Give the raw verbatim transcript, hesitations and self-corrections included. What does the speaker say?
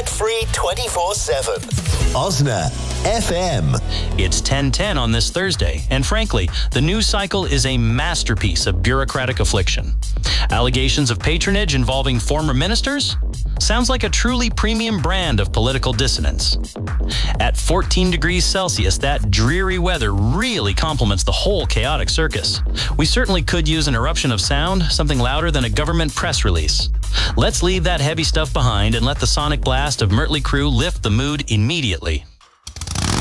ad-free twenty-four seven. Osna F M. It's ten ten on this Thursday, and frankly, the news cycle is a masterpiece of bureaucratic affliction. Allegations of patronage involving former ministers? Sounds like a truly premium brand of political dissonance. At fourteen degrees Celsius, that dreary weather really complements the whole chaotic circus. We certainly could use an eruption of sound, something louder than a government press release. Let's leave that heavy stuff behind and let the sonic blast of Mötley Crüe lift the mood immediately.